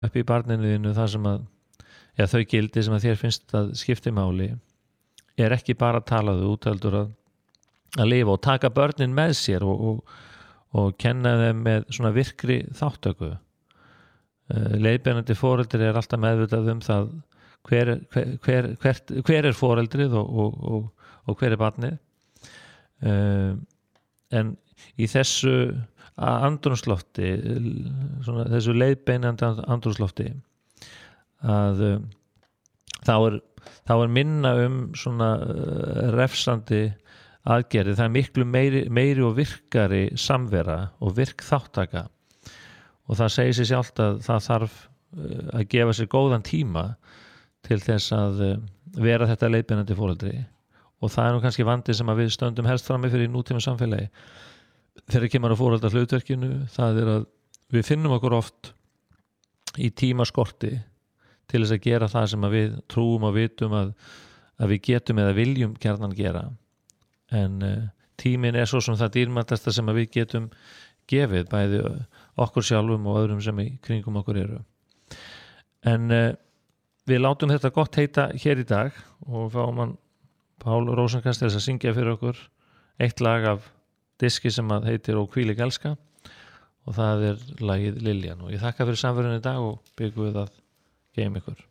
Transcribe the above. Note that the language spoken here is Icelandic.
upp í barninu þínu það sem að þau gildi sem að þér finnst að skipti máli ekki bara að tala þau út heldur að lifa og taka börnin með sér og kenna þeim með svona virkri þáttöku. Leiðbeinandi foreldri alltaf meðvitað það hver foreldrið og hver barnið. En í þessu andrúmslofti, þessu leiðbeinandi andrúmslofti að þá minna svona refsandi aðgerði, það miklu meiri og virkari samvera og virk þáttaka og það segir sig sjálft að það þarf að gefa sér góðan tíma til þess að vera þetta leiðbeinandi foreldri og það nú kannski vandi sem að við stöndum helst frammi fyrir í nútíma samfélagi þegar kemur að foreldra hlutverkinu, það að við finnum okkur oft í tímaskorti til þess að gera það sem að við trúum og vitum að við getum eða viljum gjarnan gera en tíminn svo sem það dýrmætasta sem að við getum gefið bæði okkur sjálfum og öðrum sem í kringum okkur eru en við látum þetta gott heita hér í dag og fáum hann Pál Rósenkranz til þess að syngja fyrir okkur eitt lag af diski sem að heitir Og hvílík elska og það lagið Liljan og ég þakka fyrir samverðinu í dag og byggu við að geyma ykkur